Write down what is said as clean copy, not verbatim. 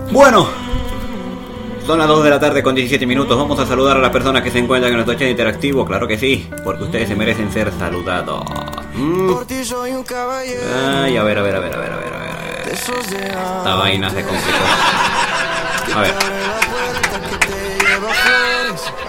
Bueno, son las 2 de la tarde con 17 minutos. Vamos a saludar a las personas que se encuentran en nuestro chat interactivo. Claro que sí, porque ustedes se merecen ser saludados. Ay, a ver. Esta vaina se complicó. A ver.